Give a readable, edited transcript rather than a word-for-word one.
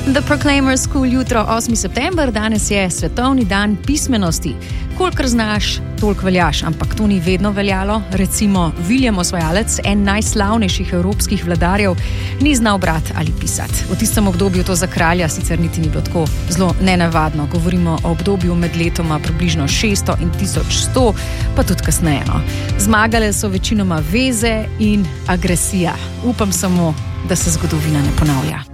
The Proclaimers School jutro, 8. september, danes je svetovni dan pismenosti. Kolikor znaš, toliko veljaš, ampak to ni vedno veljalo. Recimo William Osvajalec, en najslavnejših evropskih vladarjev, ni znal brati ali pisati. V tistem obdobju to za kralja sicer niti ni bilo tako zelo nenavadno. Govorimo o obdobju med letoma približno 600 in 1100, pa tudi kasneje. Zmagale so večinoma veze in agresija. Upam samo, da se zgodovina ne ponavlja.